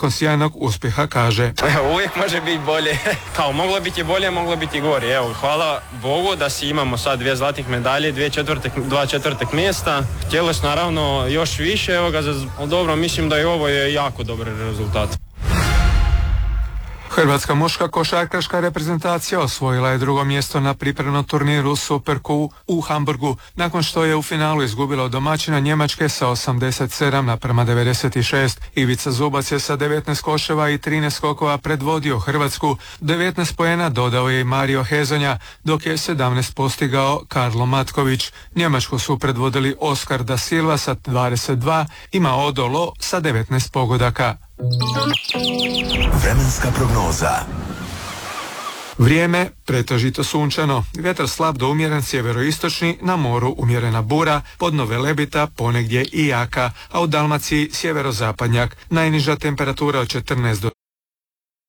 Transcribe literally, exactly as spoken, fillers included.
nakon sjajnog uspjeha kaže: Uvijek može biti bolje. Kao moglo biti bolje, moglo biti gore. Evo, hvala Bogu da si imamo sad dvije zlatih medalje, dvije četvrtek, dva četvrtek mjesta. Htjelo se naravno još više, evo ga, za, dobro, mislim da i ovo je jako dobar rezultat. Hrvatska muška košarkaška reprezentacija osvojila je drugo mjesto na pripremnom turniru Superku u Hamburgu, nakon što je u finalu izgubila od domaćina Njemačke sa osamdeset sedam naprema devedeset šest. Ivica Zubac je sa devetnaest koševa i trinaest skokova predvodio Hrvatsku, devetnaest poena dodao je i Mario Hezonja, dok je sedamnaest postigao Karlo Matković. Njemačku su predvodili Oskar da Silva sa dvadeset dva i Maodo Lo sa devetnaest pogodaka. Vremenska prognoza. Vrijeme pretežito sunčano, vjetar slab do umjeren sjeveroistočni, na moru umjerena bura, podno Velebita ponegdje i jaka, a u Dalmaciji sjeverozapadnjak. Najniža temperatura od četrnaest do